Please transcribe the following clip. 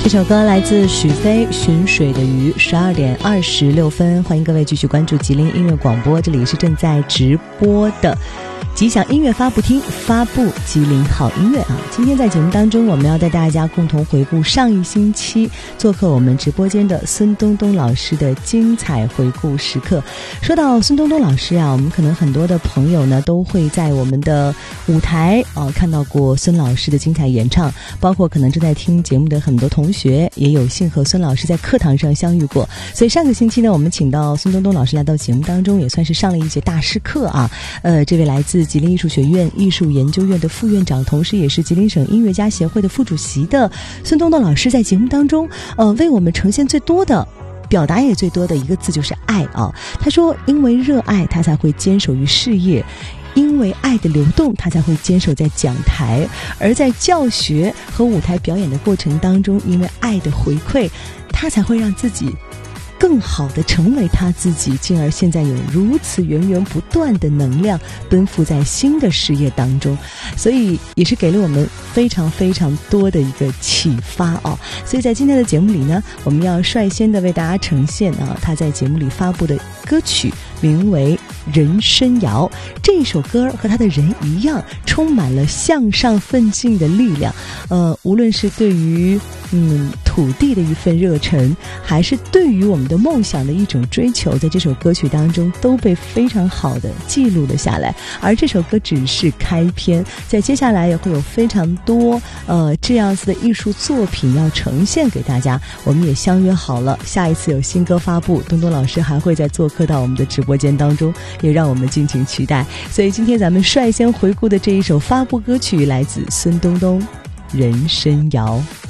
这首歌来自许飞《寻水的鱼》，12点26分，欢迎各位继续关注吉林音乐广播，这里是正在直播的吉祥音乐发布厅，发布吉林好音乐啊！今天在节目当中，我们要带大家共同回顾上一星期做客我们直播间的孙东东老师的精彩回顾时刻。说到孙东东老师啊，我们可能很多的朋友呢都会在我们的舞台看到过孙老师的精彩演唱，包括可能正在听节目的很多同学也有幸和孙老师在课堂上相遇过。所以上个星期呢，我们请到孙东东老师来到节目当中，也算是上了一节大师课啊。这位来自吉林艺术学院艺术研究院的副院长，同时也是吉林省音乐家协会的副主席的孙东东老师，在节目当中为我们呈现最多的表达也最多的一个字就是爱啊。他说因为热爱他才会坚守于事业，因为爱的流动他才会坚守在讲台，而在教学和舞台表演的过程当中，因为爱的回馈他才会让自己更好的成为他自己，进而现在有如此源源不断的能量奔赴在新的事业当中，所以也是给了我们非常非常多的一个启发哦。所以在今天的节目里呢，我们要率先的为大家呈现他在节目里发布的歌曲，名为《人参谣》。这一首歌和他的人一样，充满了向上奋进的力量。无论是对于土地的一份热忱，还是对于我们的梦想的一种追求，在这首歌曲当中都被非常好的记录了下来。而这首歌只是开篇，在接下来也会有非常多这样子的艺术作品要呈现给大家。我们也相约好了，下一次有新歌发布，东东老师还会再做客到我们的直播间当中，也让我们敬请期待。所以今天咱们率先回顾的这一首发布歌曲，来自孙东东《人参谣》。